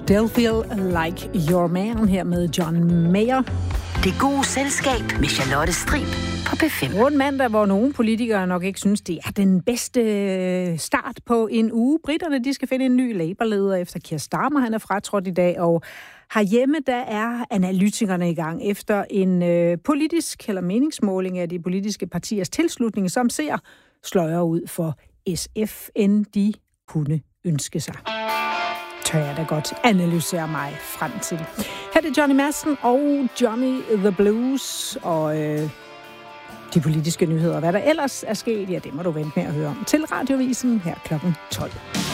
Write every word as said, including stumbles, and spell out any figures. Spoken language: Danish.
Still Feel Like Your Man her med John Mayer. Det gode selskab med Charlotte Strib på P fem. Rundt mandag, hvor nogle politikere nok ikke synes, det er den bedste start på en uge. Briterne, de skal finde en ny Labour-leder efter Keir Starmer. Han er fratrådt i dag, og herhjemme, der er analytikerne i gang efter en øh, politisk eller meningsmåling af de politiske partiers tilslutning, som ser sløjere ud for S F, end de kunne ønske sig. Tør jeg da godt analysere mig frem til. Her er det Johnny Madsen og Johnny the Blues, og øh, de politiske nyheder. Hvad der ellers er sket, ja, det må du vente med at høre om til Radiovisen her klokken tolv.